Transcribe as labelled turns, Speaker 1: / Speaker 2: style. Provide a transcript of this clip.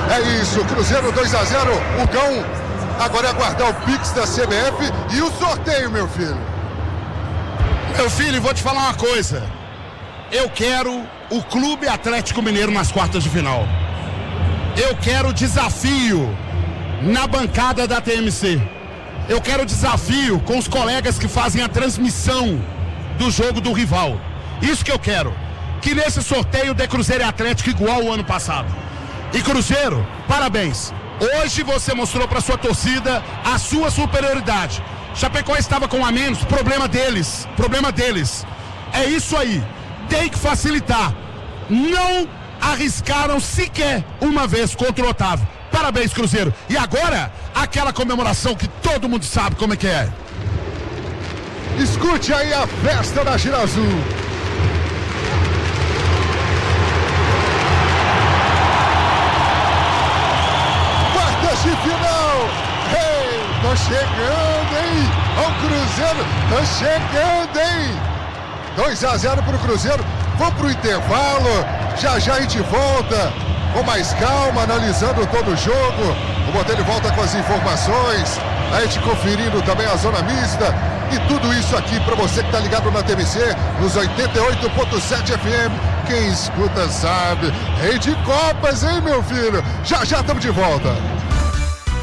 Speaker 1: É isso, Cruzeiro 2-0, o Gão. Agora é aguardar o Pix da CBF e o sorteio, meu filho.
Speaker 2: Meu filho, vou te falar uma coisa. Eu quero o Clube Atlético Mineiro nas quartas de final. Eu quero desafio na bancada da TMC. Eu quero desafio com os colegas que fazem a transmissão do jogo do rival. Isso que eu quero. Que nesse sorteio dê Cruzeiro e Atlético igual o ano passado. E Cruzeiro, parabéns. Hoje você mostrou para sua torcida a sua superioridade. Chapecoense estava com um a menos, problema deles. É isso aí. Tem que facilitar. Não arriscaram sequer uma vez contra o Otávio. Parabéns, Cruzeiro. E agora, aquela comemoração que todo mundo sabe como é que é.
Speaker 1: Escute aí a festa da Gira Azul. Quartas de final. Hey, tô chegando, hein? Ó, o Cruzeiro, tô chegando, hein? 2-0 pro Cruzeiro. Vamos pro intervalo. Já a gente volta com mais calma, analisando todo o jogo. O Botelho volta com as informações. A gente conferindo também a zona mista. E tudo isso aqui para você que tá ligado na TMC, nos 88.7 FM. Quem escuta sabe. Rei de Copas, hein, meu filho? Já estamos de volta.